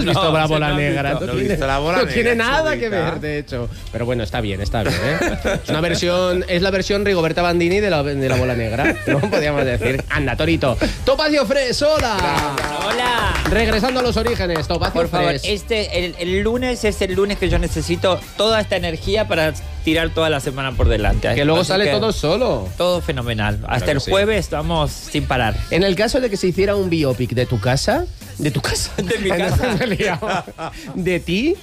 has visto la bola negra. No he visto la bola negra. No tiene nada chulita. que ver, de hecho. Pero bueno, está bien, ¿eh? Es una versión, es la versión Rigoberta Bandini de la bola negra, ¿no? Podríamos decir. Anda, Torito. Topacio Fresh, hola. Hola. Regresando a los orígenes, Topacio Por favor, Fresh. el lunes es el lunes que yo necesito toda esta energía para tirar toda la semana por delante. Que luego Así sale que todo solo. todo fenomenal. Hasta Claro el que sí. jueves vamos sin parar. En el caso de que se hiciera un biopic de tu casa, De mi casa. Me he liado. De ti,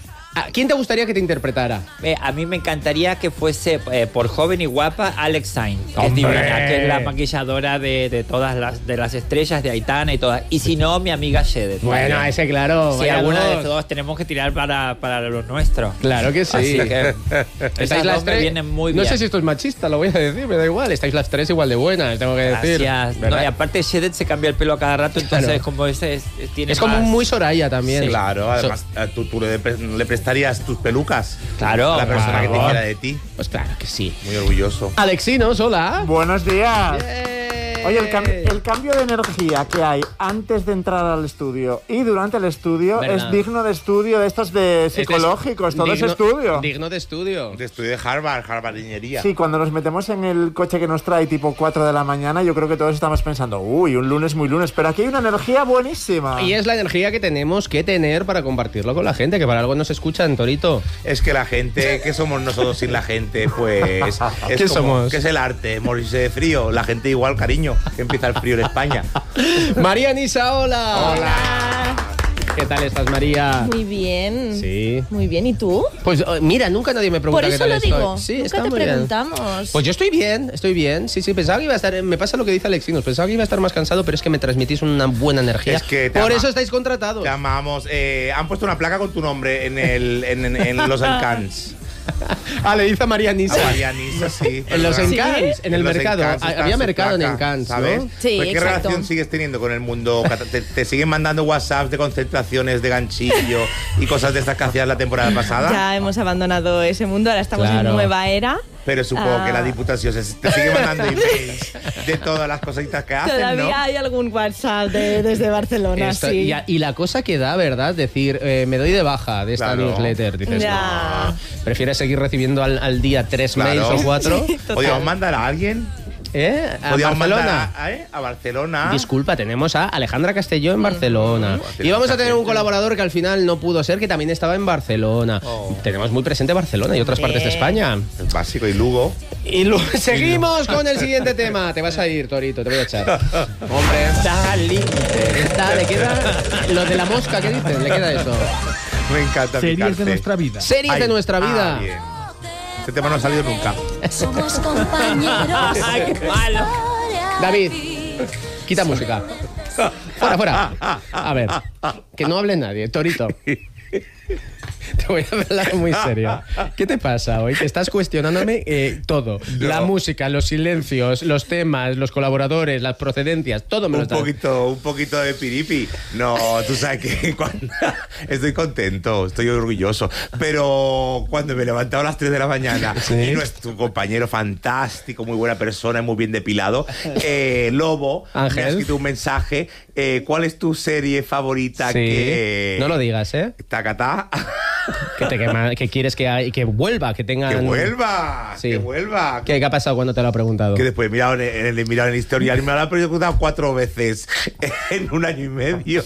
¿a quién te gustaría que te interpretara? A mí me encantaría que fuese, por joven y guapa, Alex Sainz, que es ¡Hombre! divina, que es la maquilladora de todas las estrellas de Aitana y todas. Y si no, mi amiga Shedet. Bueno, ese claro. Si vaya alguna dos. de todos tenemos que tirar para los nuestros. Claro que sí. Así que Estáis esas las dos me tres. vienen muy No bien. sé si esto es machista, lo voy a decir, me da igual. Estáis las tres igual de buenas, tengo que decir. Gracias. No, ¿verdad? y aparte Shedet se cambia el pelo a cada rato, entonces Claro. como ese tiene Es como más- muy Soraya también. Sí. Claro, además tú le prestarías tus pelucas Claro, a la persona que te claro. quiera de ti. Pues claro que sí. Muy orgulloso. Alexinos, hola. Buenos días. ¡Eh! Oye, el cambio de energía que hay antes de entrar al estudio y durante el estudio ¿Verdad? es digno de estudio de estos de psicológicos, todo es estudio. Digno de estudio. De estudio de Harvard Ingeniería. Sí, cuando nos metemos en el coche que nos trae tipo 4 de la mañana, yo creo que todos estamos pensando, uy, un lunes muy lunes, pero aquí hay una energía buenísima. Y es la energía que tenemos que tener para compartirlo con la gente, que para algo nos escuchan, Torito. Es que la gente, ¿qué somos nosotros sin la gente? Pues es ¿Qué somos? ¿Qué es el arte? Morirse de frío. La gente igual, cariño, que empieza el frío en España. María Nisa, hola. Hola. ¿Qué tal estás, María? Muy bien. Sí. Muy bien, ¿y tú? Pues mira, nunca nadie me pregunta Por qué eso tal lo estoy. digo. Sí, Nunca está te muy bien. preguntamos. Pues yo estoy bien. Sí, pensaba que iba a estar. Me pasa lo que dice Alexinos. Pensaba que iba a estar más cansado, pero es que me transmitís una buena energía. Es que te Por ama- eso estáis contratados. Te amamos. Han puesto una placa con tu nombre en los Encants. Le dice a María Nisa. A Marianisa, sí. En los ¿verdad? Encants, en el los mercado. Encants está Había su mercado en placa, Encants, ¿sabes? ¿no? Sí, Pues, ¿qué exacto. relación sigues teniendo con el mundo? ¿Te siguen mandando WhatsApps de concentraciones de ganchillo y cosas de estas que hacías la temporada pasada? Ya hemos abandonado ese mundo, ahora estamos Claro. en nueva era. Pero supongo que la Ah. Diputación te sigue mandando emails de todas las cositas que hacen, Todavía ¿no? hay algún WhatsApp desde Barcelona, Esto- sí. y la cosa que da, ¿verdad? Decir, me doy de baja de esta Claro. newsletter. Dices, Ya. no. ¿Prefieres seguir recibiendo al día 3 Claro. mails o 4? Total. ¿Podríamos mandar a alguien? ¿A ¿Podríamos Barcelona? mandar a Barcelona? Disculpa, tenemos a Alejandra Castelló en Barcelona. Tenemos Y vamos a tener un gente. colaborador que al final no pudo ser, que también estaba en Barcelona. Oh. Tenemos muy presente Barcelona y otras partes de España. Es básico, y Lugo. Y seguimos con el siguiente tema. Te vas a ir, Torito, te voy a echar. Hombre. Le queda lo de la mosca, ¿qué dices? Le queda eso. Me encanta Series picarte. de nuestra vida. Series Ay, de nuestra vida. bien. Este tema no ha salido nunca. Somos compañeros. Ay, qué malo. David, quita música. Fuera. A ver, que no hable nadie, Torito. Te voy a hablar muy serio. ¿Qué te pasa hoy? Que estás cuestionándome todo. No. La música, los silencios, los temas, los colaboradores, las procedencias, todo me lo estás... Un poquito de piripi. No, tú sabes que estoy contento, estoy orgulloso. Pero cuando me he levantado a las 3 de la mañana y nuestro compañero fantástico, muy buena persona, muy bien depilado, Lobo, Ángel. me ha escrito un mensaje. ¿Cuál es tu serie favorita? Sí. Que No lo digas, ¿eh? Tacatá. Que quieres que vuelva, que tengan... ¡Que vuelva! Sí. ¡Que vuelva! ¿Qué ha pasado cuando te lo ha preguntado? Que después he mirado en el historial y me lo ha preguntado 4 veces en 1 año y medio.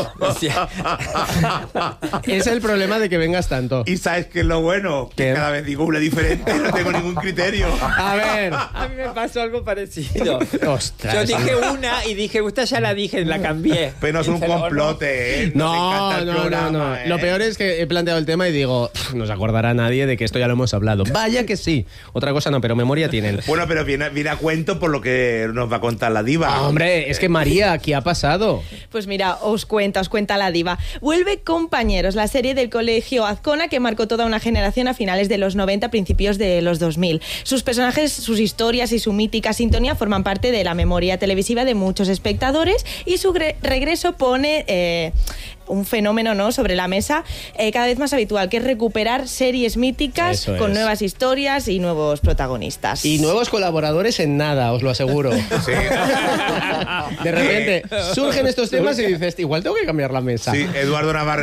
Es el problema de que vengas tanto. Y sabes qué es lo bueno, que ¿Qué? cada vez digo una diferente, no tengo ningún criterio. A ver. A mí me pasó algo parecido. Ostras. Yo dije una y dije, esta ya la dije, la cambié. Pero no es un complote, ¿eh? Nos encanta el programa, ¿eh? Lo peor es que he planteado el tema y digo, no se acordará nadie de que esto ya lo hemos hablado. Vaya que sí. Otra cosa no, pero memoria tienen. Bueno, pero viene a cuento por lo que nos va a contar la diva. Ah, hombre, es que María, ¿qué ha pasado? Pues mira, os cuenta la diva. Vuelve Compañeros, la serie del colegio Azcona que marcó toda una generación a finales de los 90, principios de los 2000. Sus personajes, sus historias y su mítica sintonía forman parte de la memoria televisiva de muchos espectadores y su regreso pone un fenómeno, ¿no?, sobre la mesa cada vez más habitual, que es recuperar series míticas Eso con es. nuevas historias y nuevos protagonistas. Y nuevos colaboradores en nada, os lo aseguro. Sí. De repente surgen estos temas y dices, igual tengo que cambiar la mesa. Sí, Eduardo Navarre